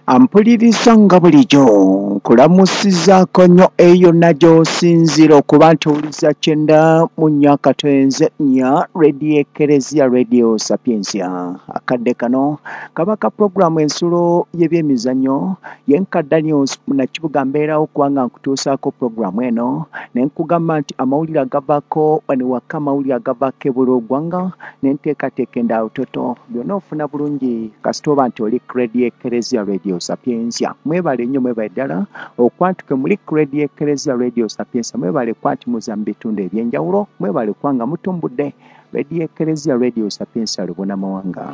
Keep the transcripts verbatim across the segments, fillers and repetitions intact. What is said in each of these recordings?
Ampuliriza nga bulijjo nkulamusizzaako nnyo eyo nagy'osinzira okuba ntuwuliza kyenda mu nnya akatwenze nnya Radio Eklezia Radio Sapiensia. Akadde kano kaba ka pulogulaamu ensulo y'ebyemizannyo yenkadda news munakibuga mbeerawo kubanga nkutuusaako pulogulaamu eno ne nkugamba nti amawulire agavaako wano waka amawulire agavaako ebulugwanga ne nteekateeka endawutoto byonna ofuna bulungi kasita oba nti oli Radio Eklezia Radio Sapiensia. Mwebale nnyo mwebale ddala okwantuke muli Radio Eklezia Radio Sapiensia. Mwebale kwatimuza mu bitundu ebyenjawulo. Mwebale kwanga mutumbudde Radio Eklezia Radio Sapiensia lubona mawanga.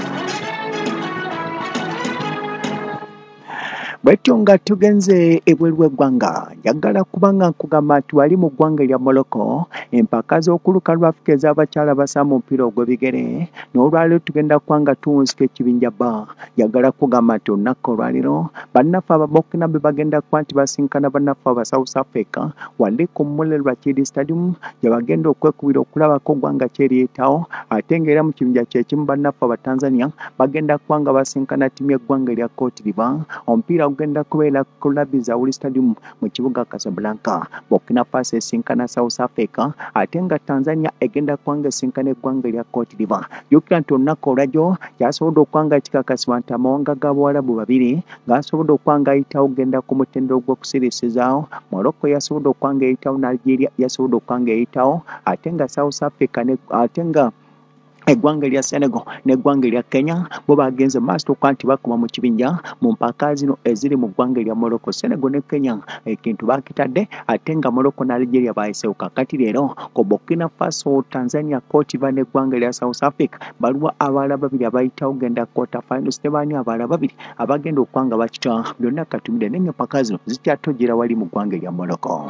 Bwetyo nga tugenze ebweru w'eggwanga njagala kubanga nkugamba nti wali mu ggwanga erya Morocco empaka z'okuluka lwa Afrika ez'abakyala basaamu omupiira ogw'ebigere n'olwaliro tugenda kwanga tuwunsika ekibinja ba. Njagala kugamba nti olunaku olwaliro bannaffe Ababokinabe bagenda kuba nti basinkana bannaffe aba South Africa wali ku Mule Rwachidi Stadium gye bagenda okwekubira okulabako ggwanga kyeriyitawo ate ng'era mu kibinja kye kimu bannaffe Abatanzania bagenda kwanga basinkana ttiimu y'eggwanga erya Cote d'Ivoire. Omupiira genda kubeera ku Labiza Uli Stadium mu kibuga Casablanca. Burkina Faso esinkana South Africa ate nga Tanzania egenda kwanga esinkana eggwanga erya Cote d'Ivoire. Jjukira nti olunaku olwajjo kyasobodde okwanga kikakasibwa nti amawanga g'Abawarabu babiri gaasobodde okwanga ayitawo genda ku mutendera gw'okusirisizaawo. Morocco yasobodde okwanga eyitawo, Nigeria yasobodde okwanga eyitawo ate nga South Africa ne ate nga eggwanga erya Senegal n'eggwanga erya Kenya bo bagenze maaso okuba nti bakuma mu kibinja mu mpaka zino eziri mu ggwanga erya Morocco. Senegal ne Kenya ekintu bakitadde ate nga Morocco na Algeria baayisewuka. Kati leero ko Burkina Faso, Tanzania, Cote d'Ivoire n'eggwanga erya South Africa baliwo abalala babiri abayitawo genda quarter finals ne baani abalala babiri abagenda okwanga bakita. Byonna katumide naye empaka zino zikyatojjera wali mu ggwanga erya Morocco.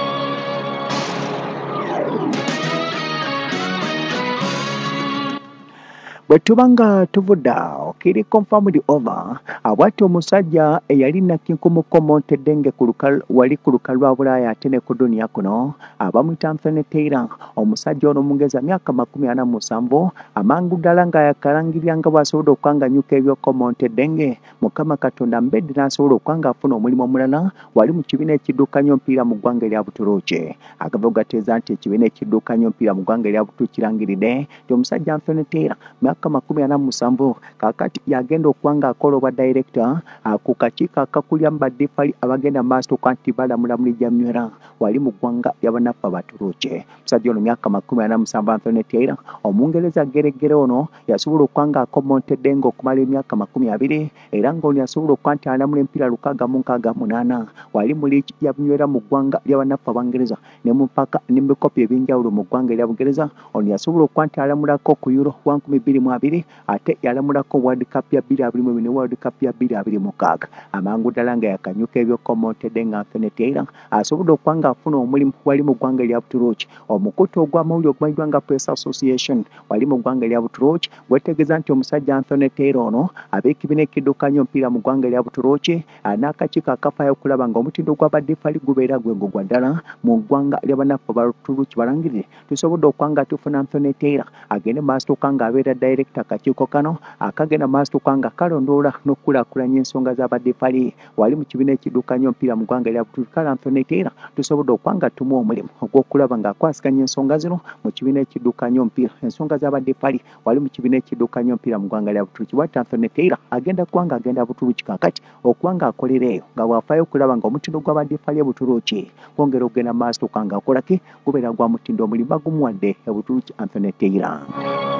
Bwe tubanga tuvudda okiri confirmed over abwati omusajja eyali nakinkumuko Montedenge wali ku lukalu lwa Bulaaya ate ne ku duniya kuno abamuyita Anthony Taylor. Omusajja ono mungeza myaka makumi ana mu musanvu amangu ddala nga yakalangirira nga bw'asobodde okwanganyuka ebyoko Montedenge. Mukama Katonda mbedde n'asobola okwanga afuna omulimu omulala wali mu kibiina ekiddukanya omupiira mu ggwanga erya Buturuuki. Agava gateeza nti ekibiina ekiddukanya omupiira mu ggwanga erya Buturuuki kirangiridde nti omusajja Anthony Taylor myaka makumi ana mu musanvu kaakati yagenda okwanga akola obwa director ku kakiiko akakulya mu baddifali abagenda maaso okuba nti balamula Mulija Mywera wali mu ggwanga ly'abannaffe Abaturuuki. Omusajja ono myaka makumi ana mu musanvu Anthony Taylor Omungereza geregere ono yasobola okwanga ako Montedenge okumala emyaka makumi abiri era ng'ono yasobola okuba nti alamula empiira lukaaga mu nkaaga munaana wali mu liigi ya Mywera mu ggwanga ly'abannaffe Abangereza ne mu mpaka ne mu bikopo ebyenjawulo mu ggwanga erya Bugereza. Ono yasobola okuba nti alamulako ku Euro wa nkumi bbiri mu abiri ate yalamulako World Cup ya bbiri abiri mu ebiri ne World Cup ya bbiri abiri mu mukaaga. Amangu ddala nga yakanyuka ebyoko Montedenge Anthony Taylor asobodde okwanga afuna omulimu wali mu ggwanga erya Buturuuki. Omukutu ogw'amawulire ogumanyiddwa nga Press Association wali mu ggwanga erya Buturuuki gwetegeeza nti omusajja Anthony Taylor ono ab'ekibiina ekiddukanya omupiira mu ggwanga erya Buturuuki n'akakiiko akafaayo okulaba nga omutindo gw'abaddifali gubeera gwengugwa ddala mu ggwanga ly'abannaffe Abaturuuki balangirire. Tusobodde okwanga tufuna Anthony Taylor agende maaso okwanga abeera director akakiiko kano akagenda maaso okwanga kalondoola n'okukulaakulanya ensonga z'abaddifali wali mu kibiina ekiddukanya omupiira mu ggwanga erya Buturuuki. Kale Anthony Taylor tusobodde okwanga tumuwa omulimu ogw'okulaba ng'akwasiganya ensonga zino mu kibiina ekiddukanya omupiira ensonga z'abaddifali wali mu kibiina ekiddukanya omupiira mu ggwanga erya Buturuuki. Bw'ati Anthony Taylor agenda kwanga agenda Buturuuki kaakati okwanga akolera eyo nga bw'afaayo okulaba nga omutindo gw'abaddifali e Buturuuki kwongera ogenda maaso okwanga akolaki gubeera gwa mutindo omulimu bagumuwadde e Buturuuki Anthony Taylor.